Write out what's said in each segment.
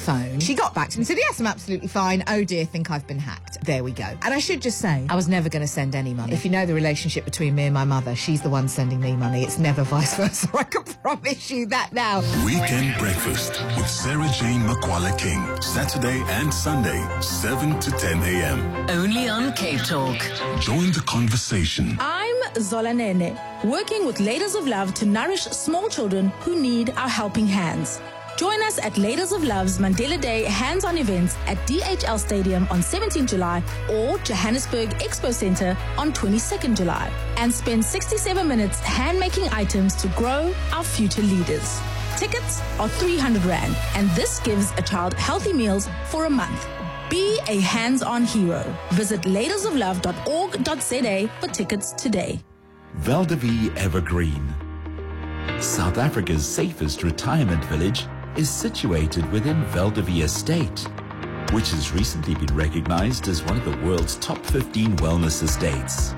phone. She got back to me and said, yes, I'm absolutely fine. Oh dear, think I've been hacked. There we go. And I should just say, I was never going to send any money. If you know the relationship between me and my mother, she's the one sending me money. It's never vice versa. I can promise you that now. Weekend Breakfast with Sarah Jane Makwala King. Saturday and Sunday, 7 to 10 a.m. Only on Cape Talk. Join the conversation. I'm Zola Nene, working with Ladies of Love to nourish small children who need our helping hands. Join us at Ladies of Love's Mandela Day hands-on events at DHL Stadium on 17 July or Johannesburg Expo Centre on 22nd July and spend 67 minutes hand-making items to grow our future leaders. Tickets are 300 Rand and this gives a child healthy meals for a month. Be a hands-on hero. Visit ladiesoflove.org.za for tickets today. Veldevie Evergreen. South Africa's safest retirement village is situated within Veldevie Estate, which has recently been recognized as one of the world's top 15 wellness estates.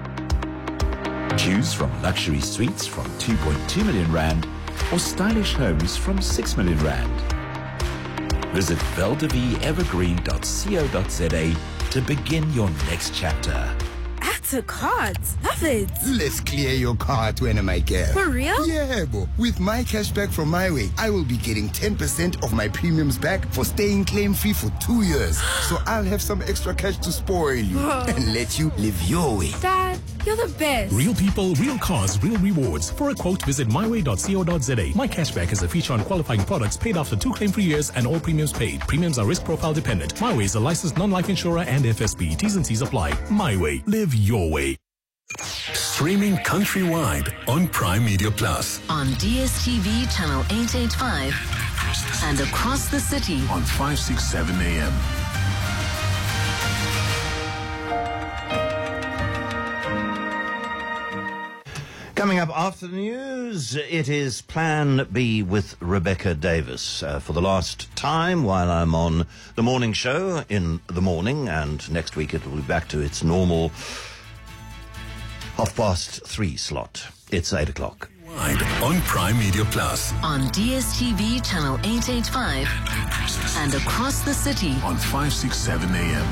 Choose from luxury suites from 2.2 million Rand or stylish homes from 6 million Rand. Visit veldevieevergreen.co.za to begin your next chapter. That's a card. Love it. Let's clear your card when I get. For real? Yeah, bo. With my cashback from MyWay, I will be getting 10% of my premiums back for staying claim-free for 2 years. So I'll have some extra cash to spoil you and let you live your way. Dad, you're the best. Real people, real cars, real rewards. For a quote, visit myway.co.za. My cashback is a feature on qualifying products paid after 2 claim-free years and all premiums paid. Premiums are risk profile dependent. MyWay is a licensed non-life insurer and FSP. T's and C's apply. MyWay. Live your way. Streaming countrywide on Prime Media Plus. On DSTV channel 885 and across the city On 567 AM. Coming up after the news, it is Plan B with Rebecca Davis. For the last time while I'm on the morning show in the morning, and next week it will be back to its normal 3:30 slot. It's 8 o'clock. Wide on Prime Media Plus. on DSTV channel 885 and across the city On 567 AM.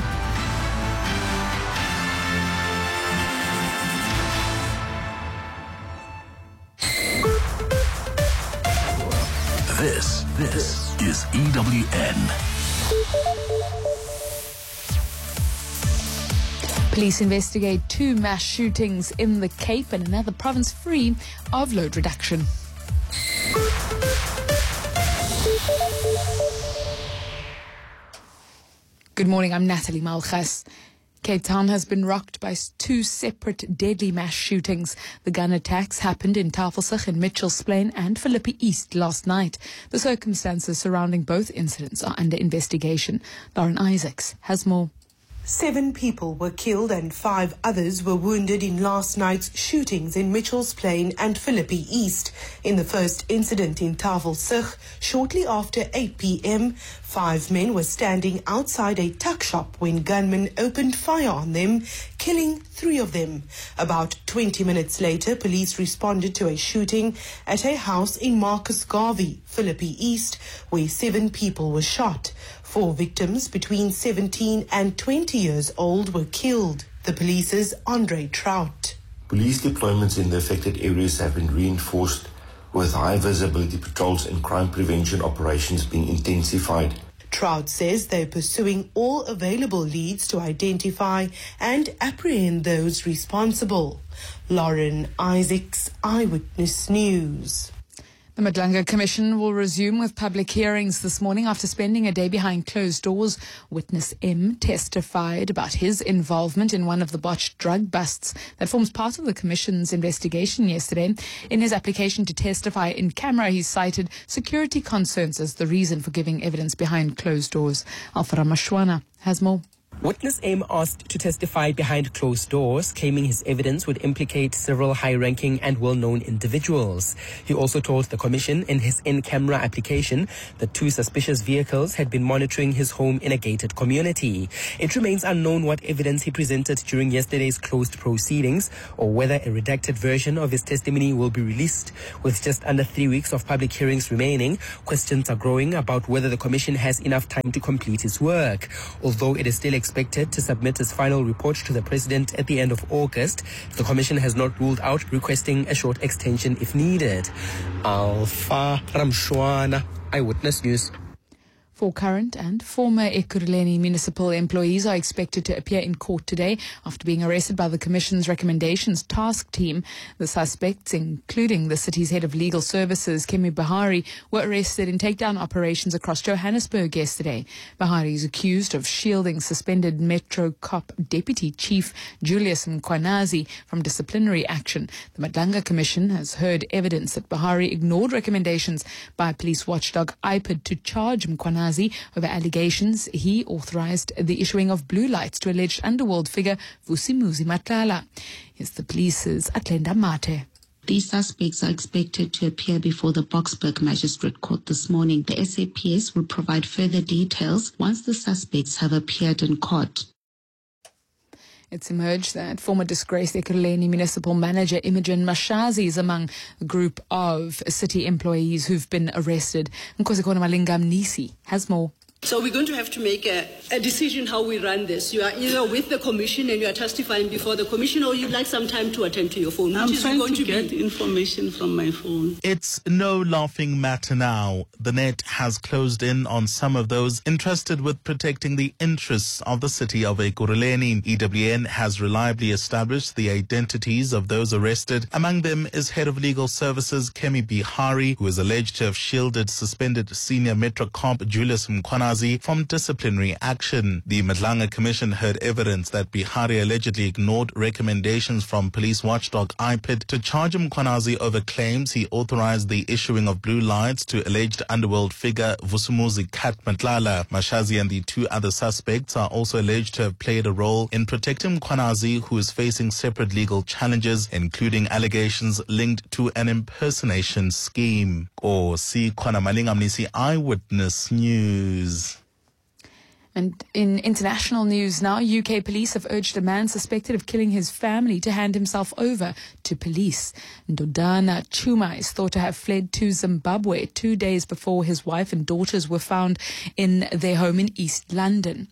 This is EWN. Police investigate 2 mass shootings in the Cape and another province free of load reduction. Good morning, I'm Natalie Malchas. Cape Town has been rocked by 2 separate deadly mass shootings. The gun attacks happened in Tafelsig in Mitchells Plain and Philippi East last night. The circumstances surrounding both incidents are under investigation. Lauren Isaacs has more. 7 people were killed and 5 others were wounded in last night's shootings in Mitchells Plain and Philippi East. In the first incident in Tafelsig, shortly after 8 p.m., 5 men were standing outside a tuck shop when gunmen opened fire on them, killing 3 of them. About 20 minutes later, police responded to a shooting at a house in Marcus Garvey, Philippi East, where 7 people were shot. 4 victims between 17 and 20 years old were killed. The police's Andre Trout. Police deployments in the affected areas have been reinforced, with high visibility patrols and crime prevention operations being intensified. Trout says they're pursuing all available leads to identify and apprehend those responsible. Lauren Isaacs, Eyewitness News. The Madlanga Commission will resume with public hearings this morning after spending a day behind closed doors. Witness M testified about his involvement in one of the botched drug busts that forms part of the Commission's investigation yesterday. In his application to testify in camera, he cited security concerns as the reason for giving evidence behind closed doors. Alfara Mashwana has more. Witness M asked to testify behind closed doors, claiming his evidence would implicate several high-ranking and well-known individuals. He also told the commission in his in-camera application that 2 suspicious vehicles had been monitoring his home in a gated community. It remains unknown what evidence he presented during yesterday's closed proceedings or whether a redacted version of his testimony will be released. With just under 3 weeks of public hearings remaining, questions are growing about whether the commission has enough time to complete its work. Although it is still expected to submit its final report to the president at the end of August, the commission has not ruled out requesting a short extension if needed. Alpha Ramshwana, Eyewitness News. 4 current and former Ekurhuleni municipal employees are expected to appear in court today after being arrested by the Commission's recommendations task team. The suspects, including the city's head of legal services, Kemi Bahari, were arrested in takedown operations across Johannesburg yesterday. Bahari is accused of shielding suspended Metro Cop Deputy Chief Julius Mkhwanazi from disciplinary action. The Madlanga Commission has heard evidence that Bahari ignored recommendations by police watchdog IPID to charge Mkhwanazi over allegations he authorized the issuing of blue lights to alleged underworld figure Vusimuzi Matlala. Here's the police's Atlenda Mate. These suspects are expected to appear before the Boksburg Magistrate Court this morning. The SAPS will provide further details once the suspects have appeared in court. It's emerged that former disgraced Ekurhuleni municipal manager Imogen Mashazi is among a group of city employees who've been arrested. Nkosikono Malinga Mnisi has more. So we're going to have to make a decision how we run this. You are either with the commission and you are testifying before the commission, or you'd like some time to attend to your phone. I'm trying to get information from my phone. It's no laughing matter now. The net has closed in on some of those entrusted with protecting the interests of the city of Ekurhuleni. EWN has reliably established the identities of those arrested. Among them is Head of Legal Services Kemi Bahari, who is alleged to have shielded suspended senior Metro Cop Julius Mkhwanazi from disciplinary action. The Madlanga Commission heard evidence that Bahari allegedly ignored recommendations from police watchdog IPID to charge Mkhwanazi over claims he authorized the issuing of blue lights to alleged underworld figure Vusimuzi Kat Matlala. Mashazi and the 2 other suspects are also alleged to have played a role in protecting Mkhwanazi, who is facing separate legal challenges, including allegations linked to an impersonation scheme. Nkosikono Malinga Mnisi, Eyewitness News. And in international news now, UK police have urged a man suspected of killing his family to hand himself over to police. Ndodana Chuma is thought to have fled to Zimbabwe 2 days before his wife and daughters were found in their home in East London.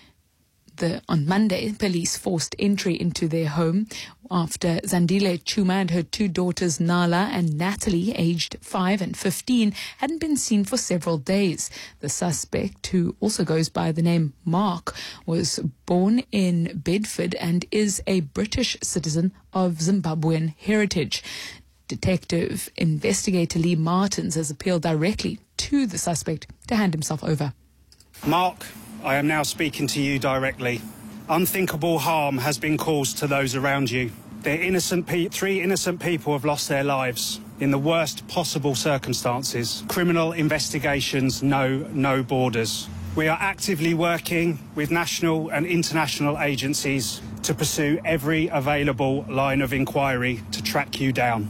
On Monday, police forced entry into their home after Zandile Chuma and her 2 daughters, Nala and Natalie, aged 5 and 15, hadn't been seen for several days. The suspect, who also goes by the name Mark, was born in Bedford and is a British citizen of Zimbabwean heritage. Detective Investigator Lee Martins has appealed directly to the suspect to hand himself over. Mark, I am now speaking to you directly. Unthinkable harm has been caused to those around you. 3 innocent people have lost their lives in the worst possible circumstances. Criminal investigations know no borders. We are actively working with national and international agencies to pursue every available line of inquiry to track you down.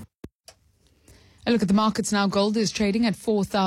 A look at the markets now. Gold is trading at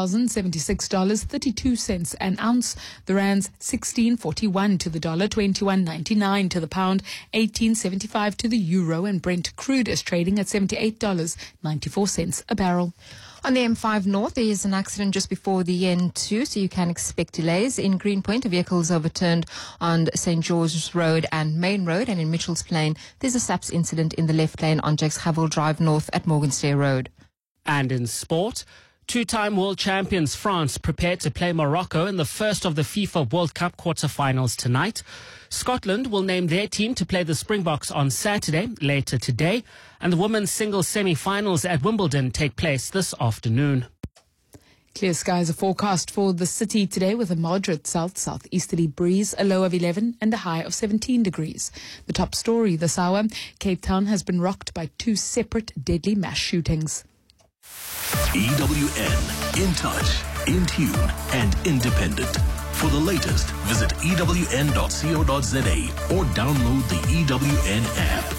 $4,076.32 an ounce. The rand's 16.41 to the dollar, 21.99 to the pound, 18.75 to the euro, and Brent crude is trading at $78.94 a barrel. On the M5 North, there is an accident just before the N2, so you can expect delays. In Greenpoint, a vehicle is overturned on St. George's Road and Main Road, and in Mitchell's Plain, there's a SAPS incident in the left lane on Jacques Havel Drive North at Morganstair Road. And in sport, 2-time world champions France prepare to play Morocco in the first of the FIFA World Cup quarter-finals tonight. Scotland will name their team to play the Springboks on Saturday, later today, and the women's singles semi-finals at Wimbledon take place this afternoon. Clear skies are forecast for the city today with a moderate south-southeasterly breeze, a low of 11 and a high of 17 degrees. The top story this hour, Cape Town has been rocked by 2 separate deadly mass shootings. EWN, in touch, in tune and independent. For the latest, visit ewn.co.za or download the EWN app.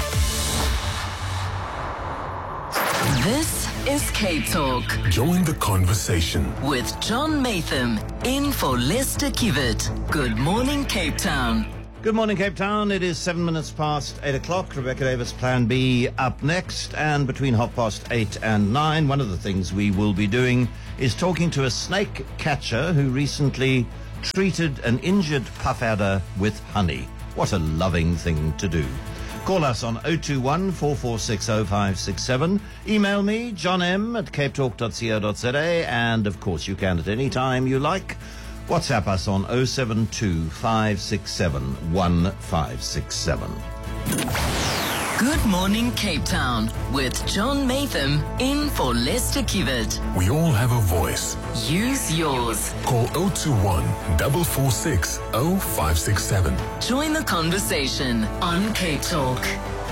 This is Cape Talk Join the conversation. with John Matham in for Lester Kiewit. Good morning, Cape Town. Good morning, Cape Town. It is 7 minutes past 8 o'clock. Rebecca Davis, Plan B, up next. And between 8:30 and 9, one of the things we will be doing is talking to a snake catcher who recently treated an injured puff adder with honey. What a loving thing to do. Call us on 021 446 0567. Email me, johnm@capetalk.co.za. And, of course, you can at any time you like. WhatsApp us on 072 567 1567. Good morning, Cape Town with John Matham in for Lester Kiewit. We all have a voice. Use yours. Call 021 446 0567. Join the conversation on Cape Talk.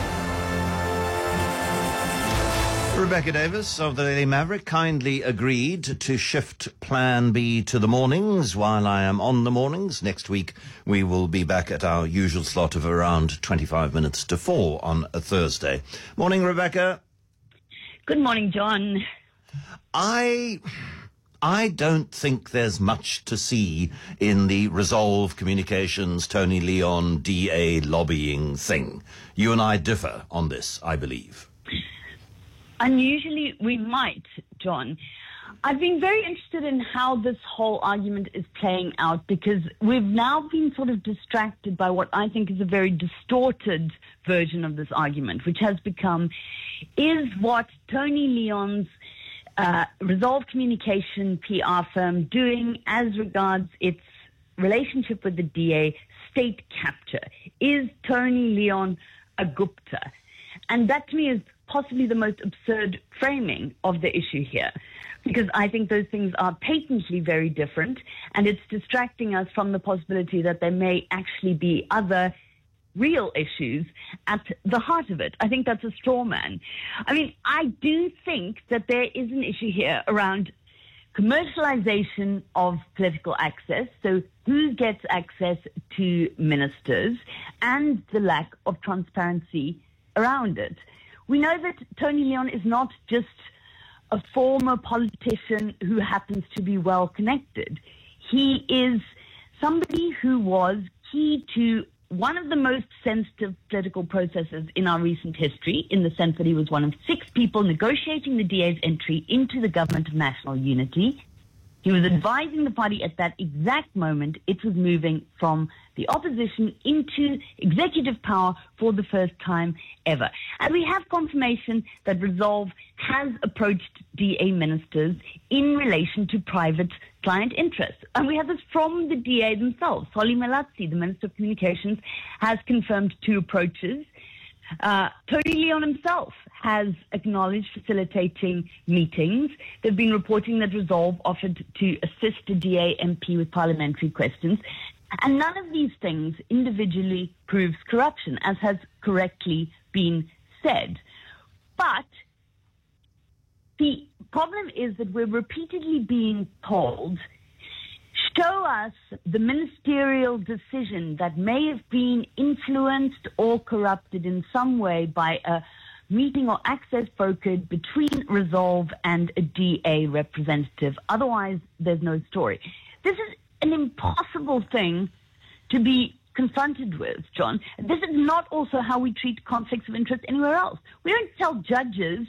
Rebecca Davis of the Daily Maverick kindly agreed to shift Plan B to the mornings while I am on the mornings. Next week, we will be back at our usual slot of around 25 minutes to 4 on a Thursday. Morning, Rebecca. Good morning, John. I don't think there's much to see in the Resolve Communications Tony Leon DA lobbying thing. You and I differ on this, I believe. Unusually, we might, John. I've been very interested in how this whole argument is playing out because we've now been sort of distracted by what I think is a very distorted version of this argument, which has become, is what Tony Leon's Resolve Communication PR firm doing as regards its relationship with the DA state capture? Is Tony Leon a Gupta? And that to me is possibly the most absurd framing of the issue here, because I think those things are patently very different, and it's distracting us from the possibility that there may actually be other real issues at the heart of it. I think that's a straw man. I mean, I do think that there is an issue here around commercialization of political access, so who gets access to ministers, and the lack of transparency around it. We know that Tony Leon is not just a former politician who happens to be well connected. He is somebody who was key to one of the most sensitive political processes in our recent history, in the sense that he was one of 6 people negotiating the DA's entry into the government of national unity. He was advising the party at that exact moment it was moving from the opposition into executive power for the first time ever. And we have confirmation that Resolve has approached DA ministers in relation to private client interests. And we have this from the DA themselves. Solly Malatsi, the Minister of Communications, has confirmed 2 approaches. Tony Leon himself has acknowledged facilitating meetings. They've been reporting that Resolve offered to assist the DA MP with parliamentary questions. And none of these things individually proves corruption, as has correctly been said. But the problem is that we're repeatedly being told, show us the ministerial decision that may have been influenced or corrupted in some way by a meeting or access brokered between Resolve and a DA representative. Otherwise, there's no story. This is an impossible thing to be confronted with, John. This is not also how we treat conflicts of interest anywhere else. We don't tell judges,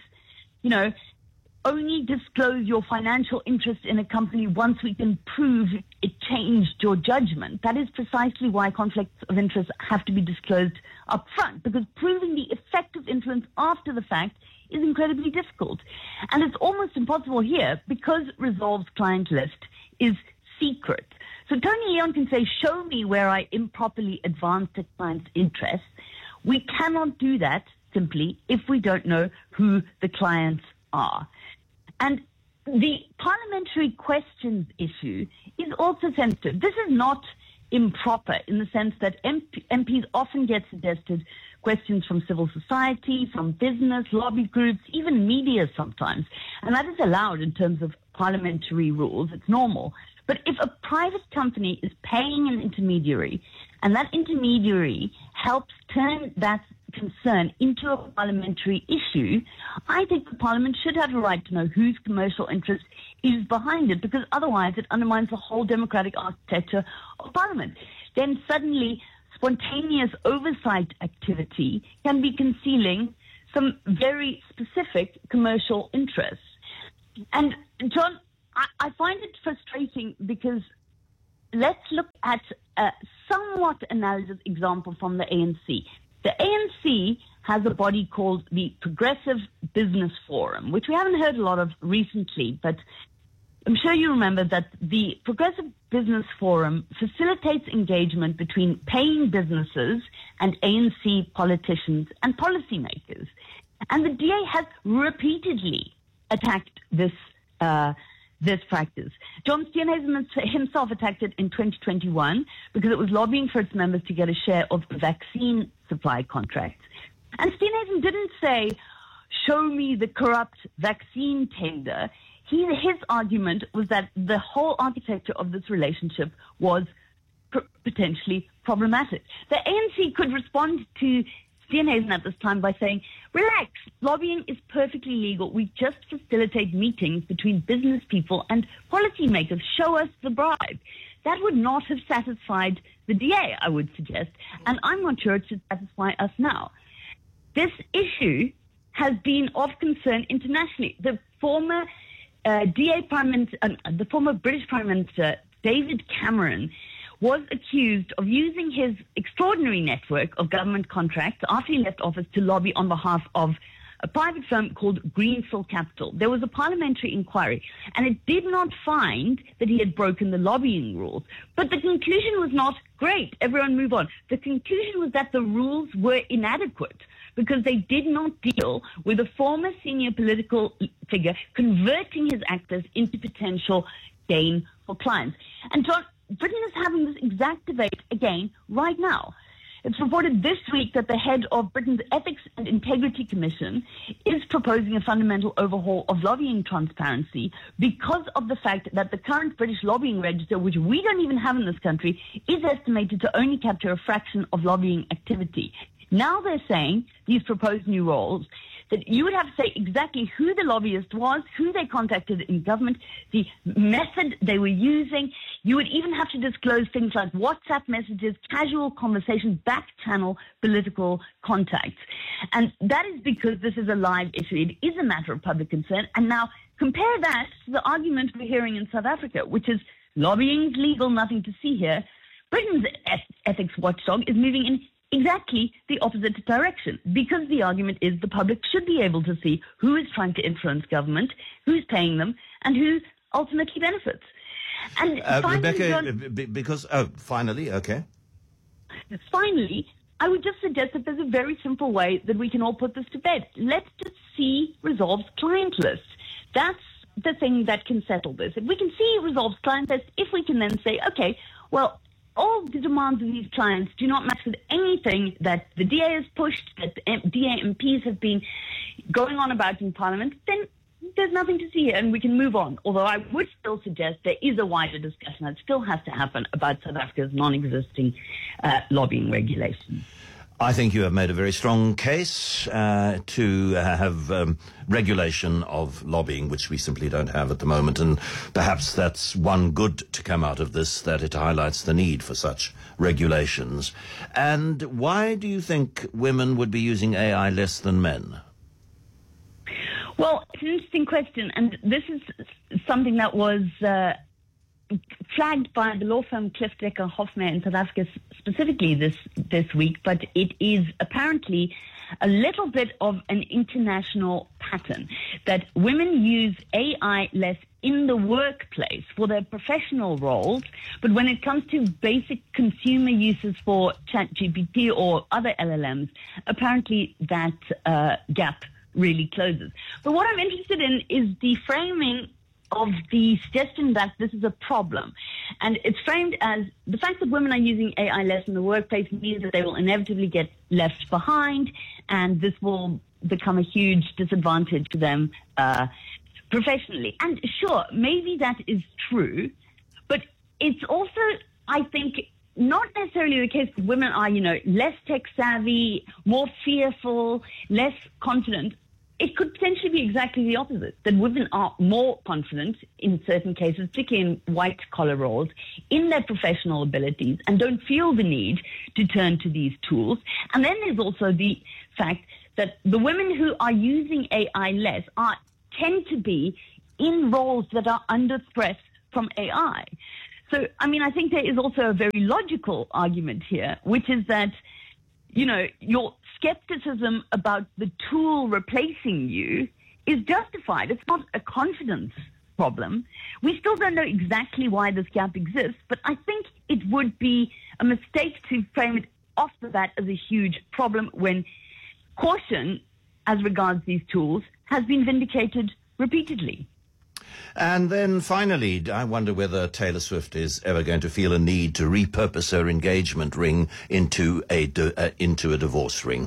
only disclose your financial interest in a company once we can prove it changed your judgment. That is precisely why conflicts of interest have to be disclosed up front, because proving the effect of influence after the fact is incredibly difficult. And it's almost impossible here because Resolve's client list is secret. So Tony Leon can say, show me where I improperly advanced a client's interests. We cannot do that simply if we don't know who the clients are. And the parliamentary questions issue is also sensitive. This is not improper in the sense that MPs often get suggested questions from civil society, from business, lobby groups, even media sometimes. And that is allowed in terms of parliamentary rules. It's normal. But if a private company is paying an intermediary and that intermediary helps turn that concern into a parliamentary issue, I think the Parliament should have a right to know whose commercial interest is behind it, because otherwise it undermines the whole democratic architecture of Parliament. Then suddenly spontaneous oversight activity can be concealing some very specific commercial interests. And John, I find it frustrating because let's look at a somewhat analogous example from the ANC. The ANC has a body called the Progressive Business Forum, which we haven't heard a lot of recently, but I'm sure you remember that the Progressive Business Forum facilitates engagement between paying businesses and ANC politicians and policymakers. And the DA has repeatedly attacked this practice. John Steenhuisen himself attacked it in 2021 because it was lobbying for its members to get a share of vaccine supply contracts. And Steenhuisen didn't say, show me the corrupt vaccine tender. His argument was that the whole architecture of this relationship was potentially problematic. The ANC could respond to Steenhuisen at this time by saying, relax, lobbying is perfectly legal. We just facilitate meetings between business people and policymakers. Show us the bribe. That would not have satisfied the DA, I would suggest, and I'm not sure it should satisfy us now. This issue has been of concern internationally. The former the former British Prime Minister, David Cameron, was accused of using his extraordinary network of government contracts after he left office to lobby on behalf of a private firm called Greensill Capital. There was a parliamentary inquiry, and it did not find that he had broken the lobbying rules. But the conclusion was not, great, everyone move on. The conclusion was that the rules were inadequate because they did not deal with a former senior political figure converting his actors into potential gain for clients. And John, Britain is having this exact debate again right now. It's reported this week that the head of Britain's Ethics and Integrity Commission is proposing a fundamental overhaul of lobbying transparency because of the fact that the current British lobbying register, which we don't even have in this country, is estimated to only capture a fraction of lobbying activity. Now they're saying, these proposed new roles, that you would have to say exactly who the lobbyist was, who they contacted in government, the method they were using. You would even have to disclose things like WhatsApp messages, casual conversations, back-channel political contacts. And that is because this is a live issue. It is a matter of public concern. And now compare that to the argument we're hearing in South Africa, which is lobbying is legal, nothing to see here. Britain's ethics watchdog is moving in exactly the opposite direction, because the argument is the public should be able to see who is trying to influence government, who's paying them, and who ultimately benefits. And Rebecca, finally, okay. Finally, I would just suggest that there's a very simple way that we can all put this to bed. Let's just see Resolve's client list. That's the thing that can settle this. If we can see Resolve's client list, if we can then say, okay, well, all the demands of these clients do not match with anything that the DA has pushed, that the DA MPs have been going on about in Parliament, then there's nothing to see here and we can move on. Although I would still suggest there is a wider discussion that still has to happen about South Africa's non-existing lobbying regulation. I think you have made a very strong case to have regulation of lobbying, which we simply don't have at the moment. And perhaps that's one good to come out of this, that it highlights the need for such regulations. And why do you think women would be using AI less than men? Well, it's an interesting question. And this is something that was flagged by the law firm Cliff Decker Hofmeyr in South Africa specifically this week, but it is apparently a little bit of an international pattern that women use AI less in the workplace for their professional roles, but when it comes to basic consumer uses for ChatGPT or other LLMs, apparently that gap really closes. But what I'm interested in is the framing of the suggestion that this is a problem. And it's framed as the fact that women are using AI less in the workplace means that they will inevitably get left behind, and this will become a huge disadvantage to them professionally. And sure, maybe that is true, but it's also, I think, not necessarily the case that women are, less tech savvy, more fearful, less confident. It could potentially be exactly the opposite, that women are more confident in certain cases, particularly in white-collar roles, in their professional abilities and don't feel the need to turn to these tools. And then there's also the fact that the women who are using AI less tend to be in roles that are under stress from AI. So, I think there is also a very logical argument here, which is that, your skepticism about the tool replacing you is justified. It's not a confidence problem. We still don't know exactly why this gap exists, but I think it would be a mistake to frame it off the bat as a huge problem when caution as regards these tools has been vindicated repeatedly. And then finally, I wonder whether Taylor Swift is ever going to feel a need to repurpose her engagement ring into a divorce ring.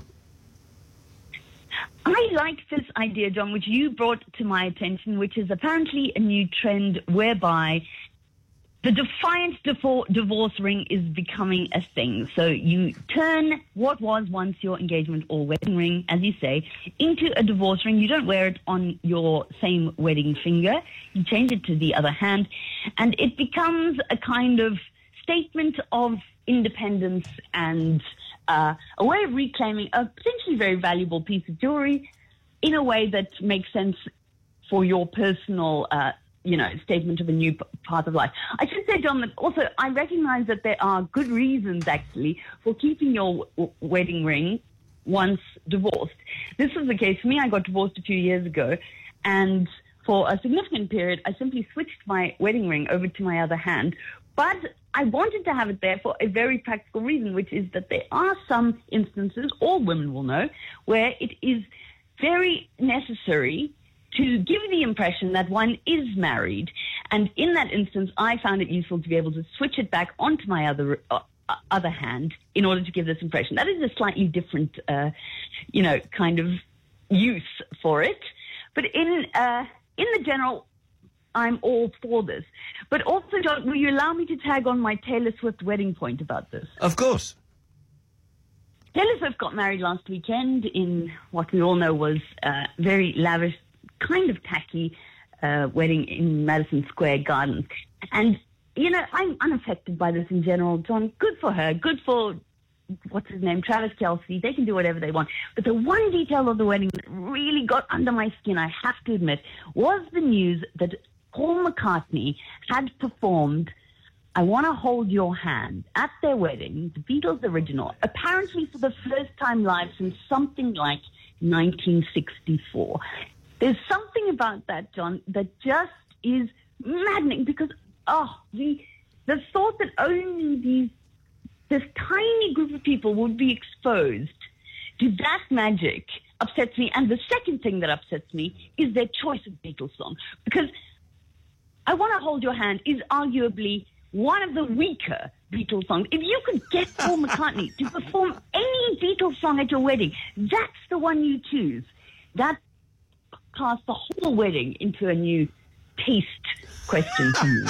I like this idea, John, which you brought to my attention, which is apparently a new trend whereby the defiant divorce ring is becoming a thing. So you turn what was once your engagement or wedding ring, as you say, into a divorce ring. You don't wear it on your same wedding finger. You change it to the other hand, and it becomes a kind of statement of independence and a way of reclaiming a potentially very valuable piece of jewelry in a way that makes sense for your personal statement of a new path of life. I should say, John, that also I recognize that there are good reasons, actually, for keeping your wedding ring once divorced. This was the case for me. I got divorced a few years ago, and for a significant period, I simply switched my wedding ring over to my other hand. But I wanted to have it there for a very practical reason, which is that there are some instances, all women will know, where it is very necessary to give the impression that one is married. And in that instance, I found it useful to be able to switch it back onto my other hand in order to give this impression. That is a slightly different, kind of use for it. But in the general, I'm all for this. But also, John, will you allow me to tag on my Taylor Swift wedding point about this? Of course. Taylor Swift got married last weekend in what we all know was a very lavish, kind of tacky wedding in Madison Square Garden. And, I'm unaffected by this in general, John. Good for her. Good for, what's his name, Travis Kelce. They can do whatever they want. But the one detail of the wedding that really got under my skin, I have to admit, was the news that Paul McCartney had performed I Want to Hold Your Hand at their wedding, the Beatles original, apparently for the first time live since something like 1964. There's something about that, John, that just is maddening because, the thought that only this tiny group of people would be exposed to that magic upsets me. And the second thing that upsets me is their choice of Beatles song. Because I Want to Hold Your Hand is arguably one of the weaker Beatles songs. If you could get Paul McCartney to perform any Beatles song at your wedding, that's the one you choose. That cast the whole wedding into a new taste question to me.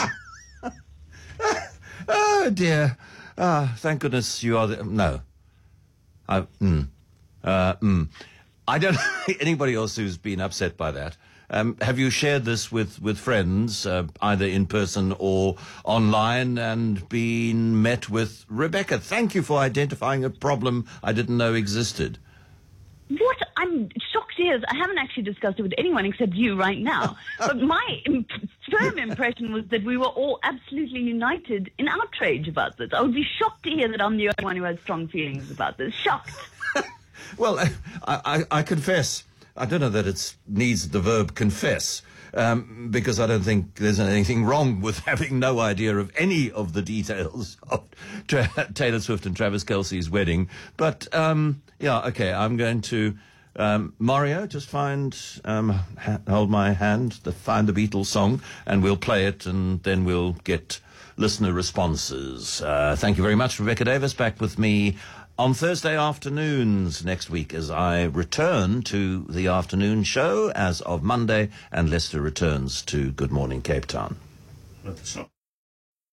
Oh, dear. Thank goodness you are no. I don't know anybody else who's been upset by that. Have you shared this with friends, either in person or online, and been met with Rebecca? Thank you for identifying a problem I didn't know existed. What I'm shocked is I haven't actually discussed it with anyone except you right now. But my firm impression was that we were all absolutely united in outrage about this. I would be shocked to hear that I'm the only one who has strong feelings about this. Shocked. Well, I confess. I don't know that it needs the verb confess, because I don't think there's anything wrong with having no idea of any of the details of Taylor Swift and Travis Kelce's wedding. But, okay, I'm going to, Mario, just hold my hand, find the Beatles song, and we'll play it, and then we'll get listener responses. Thank you very much, Rebecca Davis, back with me on Thursday afternoons next week as I return to the afternoon show as of Monday, and Lester returns to Good Morning Cape Town.